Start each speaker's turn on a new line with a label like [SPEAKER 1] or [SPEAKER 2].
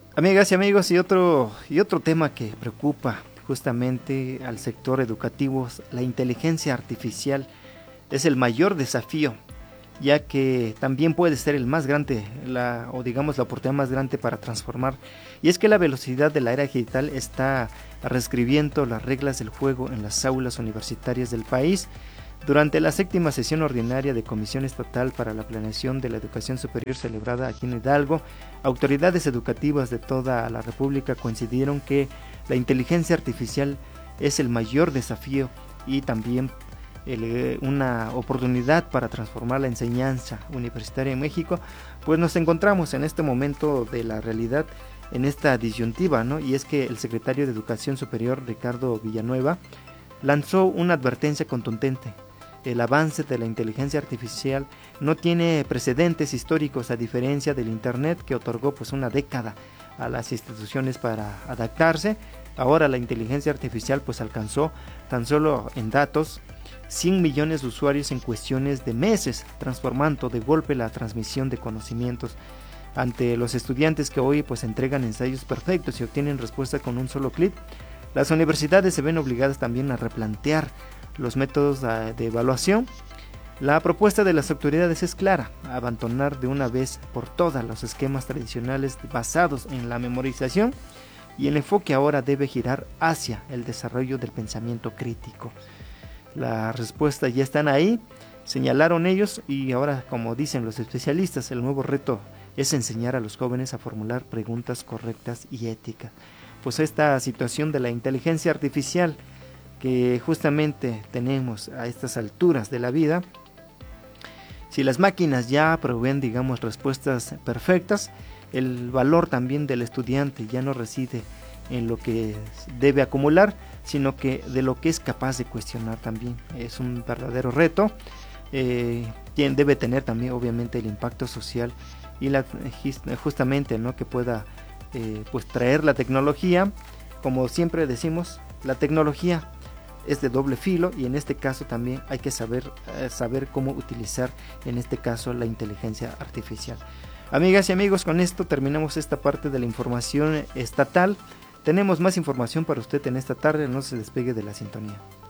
[SPEAKER 1] Amigas y amigos, y otro tema que preocupa justamente al sector educativo, la inteligencia artificial es el mayor desafío, ya que también puede ser el más grande, o digamos la oportunidad más grande para transformar. Y es que la velocidad de la era digital está reescribiendo las reglas del juego en las aulas universitarias del país. Durante la séptima sesión ordinaria de Comisión Estatal para la Planeación de la Educación Superior celebrada aquí en Hidalgo, autoridades educativas de toda la República coincidieron que la inteligencia artificial es el mayor desafío y también una oportunidad para transformar la enseñanza universitaria en México. Pues nos encontramos en este momento de la realidad, en esta disyuntiva, ¿no? Y es que el secretario de Educación Superior, Ricardo Villanueva, lanzó una advertencia contundente. El avance de la inteligencia artificial no tiene precedentes históricos, a diferencia del Internet, que otorgó pues una década a las instituciones para adaptarse. Ahora la inteligencia artificial pues alcanzó tan solo en datos 100 millones de usuarios en cuestiones de meses, transformando de golpe la transmisión de conocimientos. Ante los estudiantes que hoy pues entregan ensayos perfectos y obtienen respuesta con un solo clic, las universidades se ven obligadas también a replantear los métodos de evaluación. La propuesta de las autoridades es clara: abandonar de una vez por todas los esquemas tradicionales basados en la memorización, y el enfoque ahora debe girar hacia el desarrollo del pensamiento crítico. Las respuestas ya están ahí, señalaron ellos, y ahora, como dicen los especialistas, el nuevo reto es enseñar a los jóvenes a formular preguntas correctas y éticas. Pues esta situación de la inteligencia artificial que justamente tenemos a estas alturas de la vida, si las máquinas ya proveen, digamos, respuestas perfectas, el valor también del estudiante ya no reside en lo que debe acumular, sino que de lo que es capaz de cuestionar también. Es un verdadero reto. Debe tener también obviamente el impacto social y justamente, ¿no?, que pueda pues traer la tecnología. Como siempre decimos, la tecnología es de doble filo, y en este caso también hay que saber cómo utilizar en este caso la inteligencia artificial. Amigas y amigos, con esto terminamos esta parte de la información estatal. Tenemos más información para usted en esta tarde, no se despegue de la sintonía.